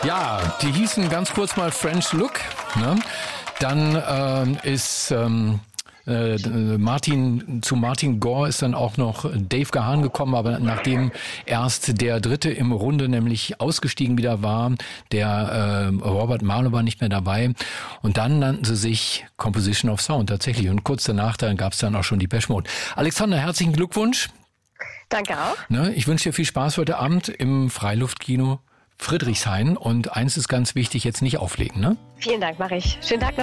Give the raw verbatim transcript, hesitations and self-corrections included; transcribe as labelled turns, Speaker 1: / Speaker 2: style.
Speaker 1: Ja, die hießen ganz kurz mal French Look. Ne? Dann ähm, ist ähm, äh, Martin zu Martin Gore ist dann auch noch Dave Gahan gekommen, aber nachdem erst der Dritte im Runde nämlich ausgestiegen wieder war, der äh, Robert Marlowe war nicht mehr dabei. Und dann nannten sie sich Composition of Sound tatsächlich. Und kurz danach dann gab es dann auch schon die Depeche Mode. Alexander, herzlichen Glückwunsch.
Speaker 2: Danke auch.
Speaker 1: Ne, ich wünsche dir viel Spaß heute Abend im Freiluftkino Friedrichshain. Und eins ist ganz wichtig, jetzt nicht auflegen, ne?
Speaker 2: Vielen Dank, mache ich. Schönen Tag noch.